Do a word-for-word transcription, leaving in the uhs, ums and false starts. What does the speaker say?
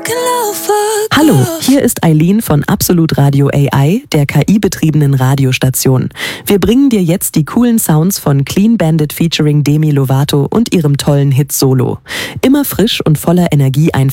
Hallo, hier ist Eileen von Absolut Radio A I, der K I-betriebenen Radiostation. Wir bringen dir jetzt die coolen Sounds von Clean Bandit featuring Demi Lovato und ihrem tollen Hit Solo. Immer frisch und voller Energie einfach